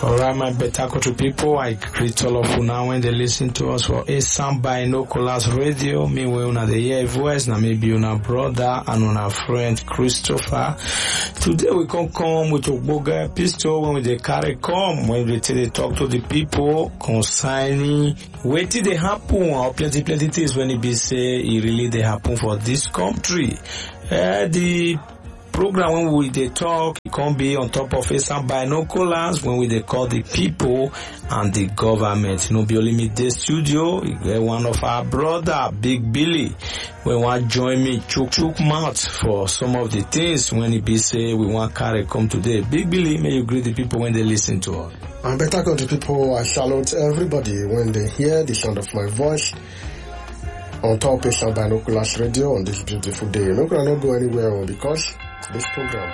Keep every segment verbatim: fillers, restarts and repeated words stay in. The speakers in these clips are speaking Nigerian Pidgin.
Alright, my better country people, I greet all of you now when they listen to us for a sound binoculars radio. Me we una the hear voice, na maybe una brother and una friend Christopher. Today we can come with Ogboga pistol when we dey carry come, when we tell they talk to the people concerning what did they happen or plenty plenty things when it be say it really they happen for this country. Uh, the program when we they talk, it can be on top of some binoculars when we they call the people and the government. You know, be only me the studio. One of our brother, Big Billy, we want join me chook chook mouth for some of the things when it be say we want carry come today. Big Billy, may you greet the people when they listen to us. And better country people, I salute everybody when they hear the sound of my voice on top of some binoculars radio on this beautiful day. We're not gonna go anywhere because this program.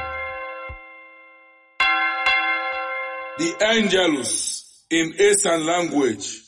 The Angelus in Eastern language.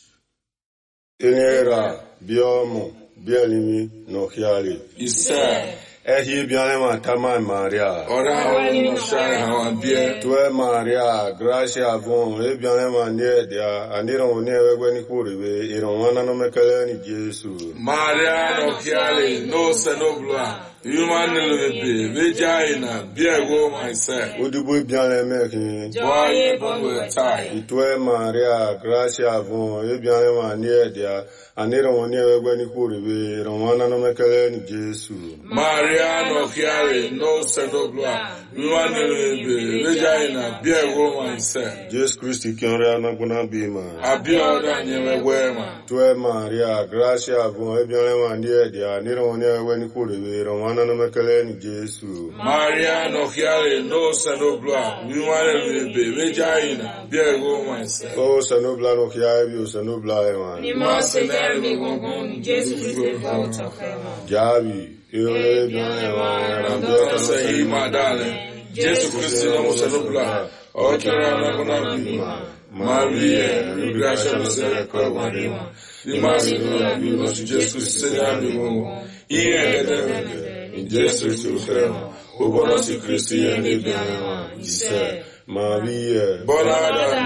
Inera biomo bialimi no hiali. Isa. Ehi bialema tama Maria. Ora no shai hawa bie. Tue Maria gracia bon e bialema nie dia aniro ne wegwe ni kuribe iro wana no mekele ni Jesu. Maria no hiali no senobla. Human lebe vagina biego myself. Udubu biale meki. Boye bonwe tai. Itwe Maria gracia bon e biale nie dia aniro ne wegwe ni kuribe iro wana no mekele ni Jesu. Maria no hiali no senobla. Human lebe vagina biego myself. Jesus Christ kinre anaguna bima. Abioda nyewe ma. Twe Maria gracia bon e biale nie dia aniro ne wegwe ni kuribe iro Ana no mekele ni Jesu. Maria no hiale no sanobla. We want to be vagina. Biego myself. Oh sanobla no hiale bi sanobla e man. Ni mo se der mi gongon Jesu Christ volta fema. Javi. Yo le bien e man. Rando sei madale. Jesu Christ no mo sanobla. O kera na kona bima. Maria, ni gracia no se kwa Maria. Ni masi no bi no Jesu se ya bi mo. Iye de in Jesus to them, who was a Christian, he said, Maria, Bonada,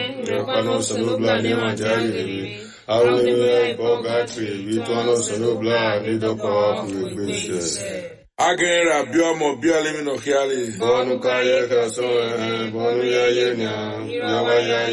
Panos and Obla, Nemanjari, I will be for Gatry, we turn us and Obla, need a power with wishes. Agera, Biomo, Biolimino Hiali, Bonukaya, Caso, Bonuya Yena, Yawaya,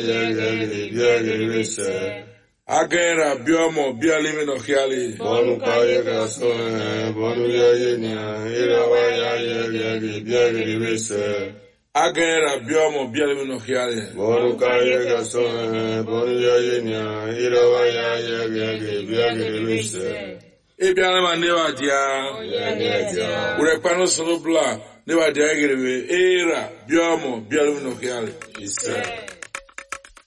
Yagi, Yagi, Agera biomo bialimino hiali. Bonu kaya kaso, bonu ya yenya, irawa ya yegi biagi wese. Agera biomo bialimino hiali. Bonu kaya kaso, bonu ya yenya, irawa ya yegi biagi wese. E bialema newa dia. Ure pano solo bla newa dia gerewe era biomo bialimino hiali. Isa.